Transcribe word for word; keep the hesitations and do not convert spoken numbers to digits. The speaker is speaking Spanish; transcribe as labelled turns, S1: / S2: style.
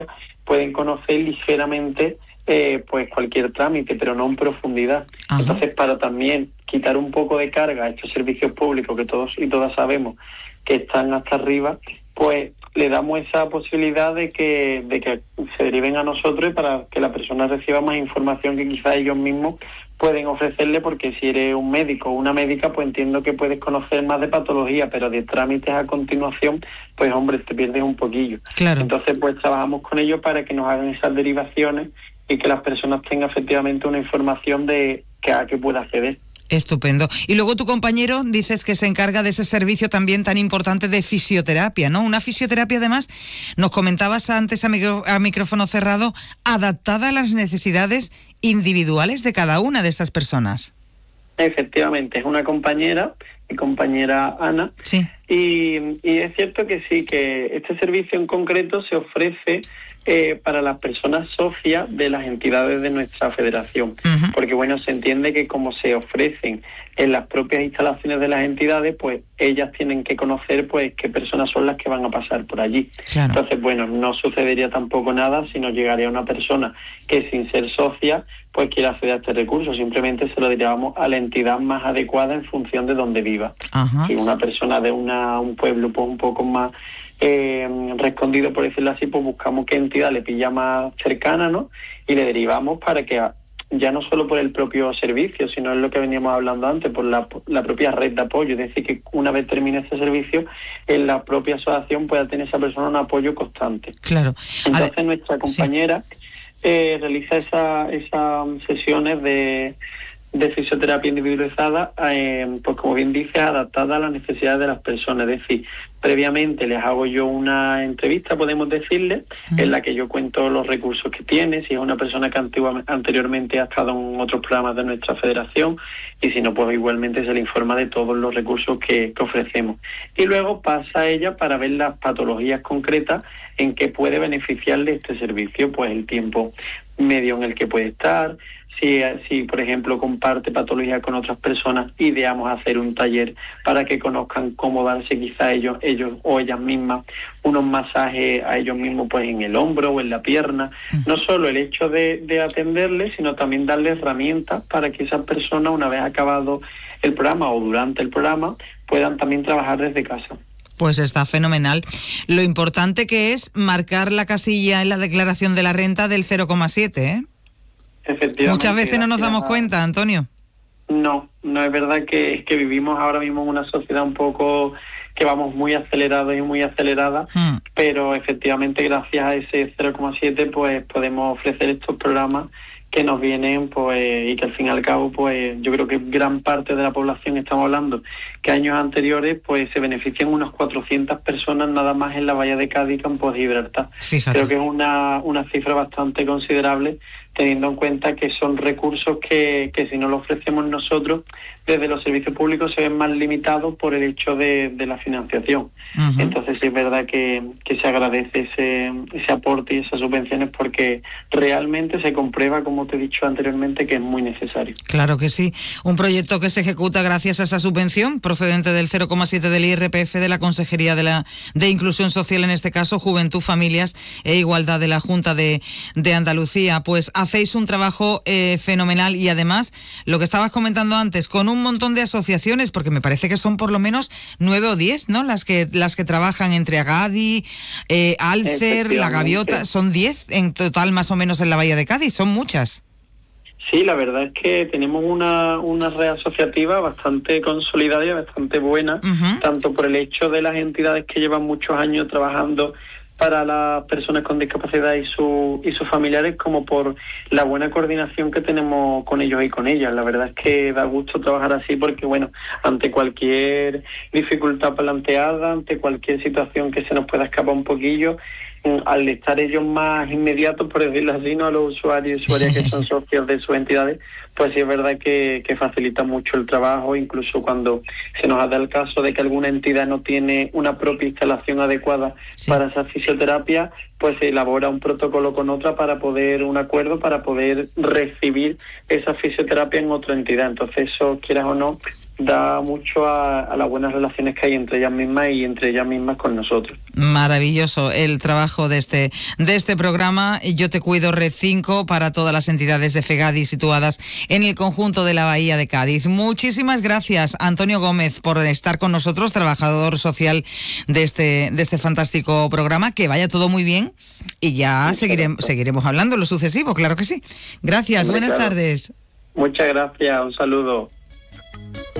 S1: pueden conocer ligeramente eh, pues cualquier trámite, pero no en profundidad. Ajá. Entonces, para también quitar un poco de carga a estos servicios públicos que todos y todas sabemos que están hasta arriba, pues le damos esa posibilidad de que de que se deriven a nosotros para que la persona reciba más información que quizás ellos mismos pueden ofrecerle, porque si eres un médico o una médica, pues entiendo que puedes conocer más de patología, pero de trámites a continuación, pues hombre, te pierdes un poquillo.
S2: Claro.
S1: Entonces, pues trabajamos con ellos para que nos hagan esas derivaciones y que las personas tengan efectivamente una información de que a qué pueda acceder.
S2: Estupendo. Y luego tu compañero dices que se encarga de ese servicio también tan importante de fisioterapia, ¿no? Una fisioterapia, además, nos comentabas antes a, micro, a micrófono cerrado, adaptada a las necesidades individuales de cada una de estas personas.
S1: Efectivamente, es una compañera, mi compañera Ana.
S2: Sí.
S1: Y, y es cierto que sí, que este servicio en concreto se ofrece eh, para las personas socias de las entidades de nuestra federación. Uh-huh. Porque, bueno, se entiende que como se ofrecen en las propias instalaciones de las entidades, pues ellas tienen que conocer pues qué personas son las que van a pasar por allí.
S2: Claro.
S1: Entonces, bueno, no sucedería tampoco nada si nos llegaría una persona que sin ser socia pues quiera acceder a este recurso. Simplemente se lo diríamos a la entidad más adecuada en función de donde viva.
S2: Uh-huh.
S1: Si una persona de una un pueblo pues un poco más eh, rescondido, por decirlo así, pues buscamos qué entidad le pilla más cercana, ¿no? Y le derivamos para que ya no solo por el propio servicio, sino es lo que veníamos hablando antes, por la, la propia red de apoyo. Es decir, que una vez termine este servicio, en la propia asociación pueda tener esa persona un apoyo constante.
S2: Claro.
S1: Entonces,
S2: ver,
S1: nuestra compañera sí. eh, realiza esas esa sesiones de, de fisioterapia individualizada, eh, pues como bien dice, adaptada a las necesidades de las personas. Es decir, previamente les hago yo una entrevista, podemos decirle, uh-huh. en la que yo cuento los recursos que tiene, si es una persona que antigua, anteriormente ha estado en otros programas de nuestra federación, y si no, pues igualmente se le informa de todos los recursos que, que ofrecemos. Y luego pasa ella para ver las patologías concretas en que puede beneficiarle este servicio, pues el tiempo medio en el que puede estar. Si, si, por ejemplo, comparte patología con otras personas, ideamos hacer un taller para que conozcan cómo darse quizá ellos, ellos o ellas mismas unos masajes a ellos mismos pues en el hombro o en la pierna. No solo el hecho de, de atenderles, sino también darles herramientas para que esas personas, una vez acabado el programa o durante el programa, puedan también trabajar desde casa.
S2: Pues está fenomenal. Lo importante que es marcar la casilla en la declaración de la renta del cero coma siete, ¿eh?
S1: Efectivamente.
S2: Muchas veces no nos damos cuenta, Antonio.
S1: No, no es verdad que, que vivimos ahora mismo en una sociedad un poco que vamos muy acelerados y muy aceleradas, hmm. pero efectivamente gracias a ese cero coma siete pues podemos ofrecer estos programas que nos vienen, pues, y que al fin y al cabo, pues, yo creo que gran parte de la población, estamos hablando, que años anteriores, pues, se benefician unas cuatrocientas personas nada más en la Bahía de Cádiz, Campos de Gibraltar.
S2: Fíjate.
S1: Creo que es una, una cifra bastante considerable, teniendo en cuenta que son recursos que, que si no lo ofrecemos nosotros, desde los servicios públicos se ven más limitados por el hecho de, de la financiación. Uh-huh. Entonces sí es verdad que, que se agradece ese, ese aporte y esas subvenciones, porque realmente se comprueba, como te he dicho anteriormente, que es muy necesario.
S2: Claro que sí. Un proyecto que se ejecuta gracias a esa subvención procedente del cero coma siete del I R P F de la Consejería de la de Inclusión Social, en este caso Juventud, Familias e Igualdad de la Junta de, de Andalucía. Pues hacéis un trabajo eh, fenomenal, y además, lo que estabas comentando antes, con un montón de asociaciones, porque me parece que son por lo menos nueve o diez, ¿no? Las que las que trabajan entre Agadi, eh, Alcer, La Gaviota, son diez en total más o menos en la Bahía de Cádiz, son muchas.
S1: Sí, la verdad es que tenemos una, una red asociativa bastante consolidada y bastante buena, uh-huh. tanto por el hecho de las entidades que llevan muchos años trabajando para las personas con discapacidad y, su, y sus familiares, como por la buena coordinación que tenemos con ellos y con ellas. La verdad es que da gusto trabajar así, porque, bueno, ante cualquier dificultad planteada, ante cualquier situación que se nos pueda escapar un poquillo, al estar ellos más inmediatos, por decirlo así, no a los usuarios y usuarias que son socios de sus entidades, pues sí es verdad que, que facilita mucho el trabajo. Incluso cuando se nos da el caso de que alguna entidad no tiene una propia instalación adecuada sí. para esa fisioterapia, pues se elabora un protocolo con otra para poder, un acuerdo para poder recibir esa fisioterapia en otra entidad. Entonces eso, quieras o no, da mucho a, a las buenas relaciones que hay entre ellas mismas y entre ellas mismas con nosotros.
S2: Maravilloso el trabajo de este de este programa. Yo te cuido Red cinco para todas las entidades de FEGADI situadas en el conjunto de la Bahía de Cádiz. Muchísimas gracias, Antonio Gómez, por estar con nosotros, trabajador social de este de este fantástico programa. Que vaya todo muy bien y ya seguiremos seguiremos hablando en lo sucesivo, claro que sí. Gracias,
S1: Hombre,
S2: buenas
S1: claro.
S2: tardes.
S1: Muchas gracias, un saludo.